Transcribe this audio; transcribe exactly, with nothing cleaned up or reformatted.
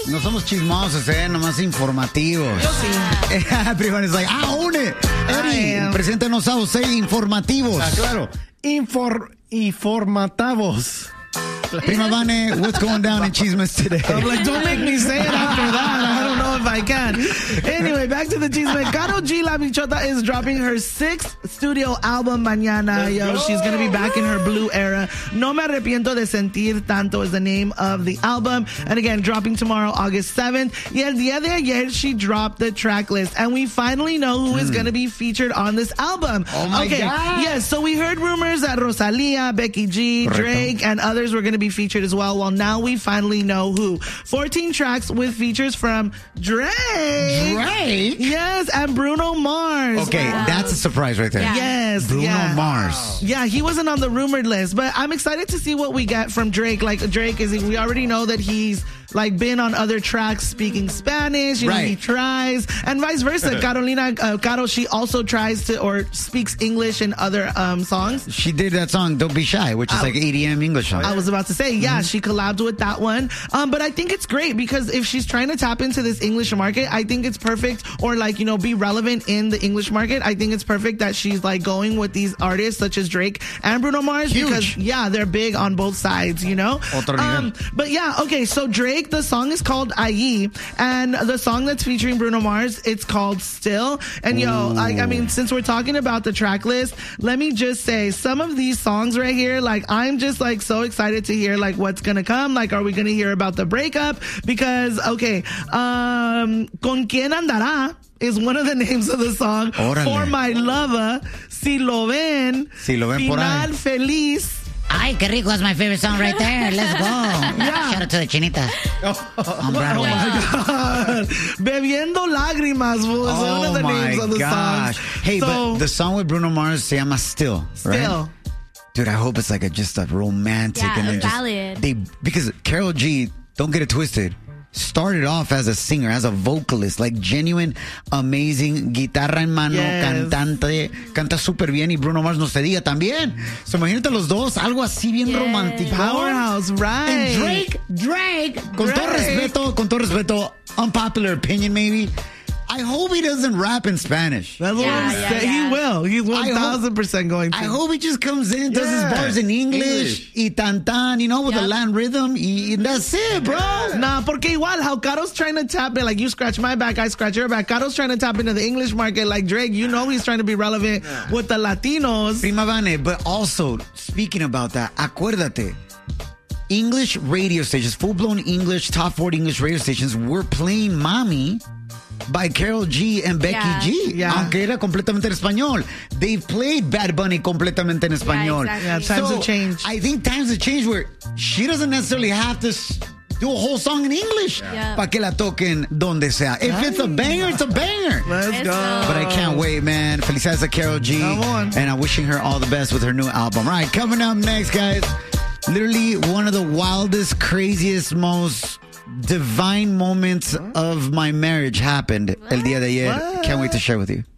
No somos chismosos, eh, nomás informativos. Yo sí. Everyone is like, I own it. Eddie, preséntanos a usted informativos. Ah, claro. Infor informatavos. Prima Vane, what's going down in Chismes today? I'm like, don't make me say it after that. I don't know if I can. Anyway, back to the Chisme. Karol G La Bichota is dropping her sixth studio album mañana. Yo, she's going to be back in her blue era. No Me Arrepiento de Sentir Tanto is the name of the album. And again, dropping tomorrow, August seventh. Y el día de ayer, she dropped the track list. And we finally know who mm. is going to be featured on this album. Oh my okay. God. Yes, so we heard rumors that Rosalia, Becky G, Correcto. Drake, and others were going to be featured as well. Well, now we finally know who. fourteen tracks with features from Drake. Drake? Yes, and Bruno Mars. Okay, wow. That's a surprise right there. Yeah. Yes. Bruno yeah. Mars. Yeah, he wasn't on the rumored list, but I'm excited to see what we get from Drake. Like, Drake is, we already know that he's like been on other tracks speaking Spanish. You right. know, he tries, and vice versa. Carolina, uh, Karol, she also tries to or speaks English in other um, songs. She did that song "Don't Be Shy," which is I, like E D M English song. I was about to say, yeah, mm-hmm. she collabed with that one. Um, but I think it's great because if she's trying to tap into this English market, I think it's perfect, or like, you know, be relevant in the English market. I think it's perfect that she's like going with these artists such as Drake and Bruno Mars. Huge. Because yeah, they're big on both sides, you know. Um, but yeah, okay, so Drake, the song is called Ayi, and the song that's featuring Bruno Mars, it's called Still. And yo, I, I mean, since we're talking about the track list, let me just say some of these songs right here, like I'm just like so excited to hear like what's gonna come. Like, are we gonna hear about the breakup? Because okay, um, Con Quien Andará is one of the names of the song. Órale. For My Lover, Si Lo Ven, si lo ven Final por ahí. Feliz. Ay, qué rico. That's my favorite song right there. Let's go. Yeah. Shout out to the Chinita on Broadway. Oh my God. Bebiendo Lágrimas was oh one of the names of the gosh. song. Hey, so, but the song with Bruno Mars se llama Still, right? Still. Dude, I hope it's like a just a romantic yeah, and then just ballad. they because Karol G, don't get it twisted, started off as a singer, as a vocalist, like genuine, amazing, guitarra en mano, yes. cantante, canta súper bien, y Bruno Mars no se diga también. So imagínate los dos, algo así bien yes. romántico. Powerhouse, right. And Drake, Drake, con Drake. todo respeto, con todo respeto, unpopular opinion maybe, I hope he doesn't rap in Spanish. That's what yeah, I'm yeah, saying. yeah. He will. He's one thousand percent going to. I hope he just comes in, does yeah. his bars in English, y tan tan, you know, with yep. the Latin rhythm, y, and that's it, bro. Nah, porque igual, how Karol's trying to tap in, like you scratch my back, I scratch your back. Karol's trying to tap into the English market, like Drake, you know he's trying to be relevant yeah. with the Latinos. Prima Vane, but also, speaking about that, acuérdate, English radio stations, full-blown English, top forty English radio stations were playing Mommy by Karol G and Becky yeah. G, yeah. aunque era completamente en español. They've played Bad Bunny completamente en español. Yeah, exactly. Yeah, times so, have changed. I think times have changed where she doesn't necessarily have to do a whole song in English yeah. para que la toquen donde sea. If right. it's a banger, it's a banger. Let's Let's go. go. But I can't wait, man. Felicidades to Karol G. Come on. And I'm wishing her all the best with her new album. All right, coming up next, guys. Literally one of the wildest, craziest, most divine moments of my marriage happened el día de ayer. What? Can't wait to share with you.